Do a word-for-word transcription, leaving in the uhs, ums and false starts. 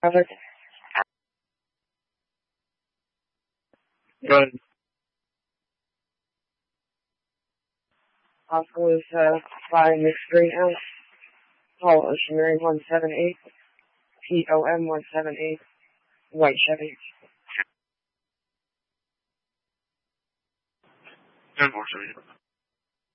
Traffic. Good. Oscar is uh, by Mixed Street now. Call Ocean Mary one seven eight. P O M one seven eight. White Chevy. ten four seven.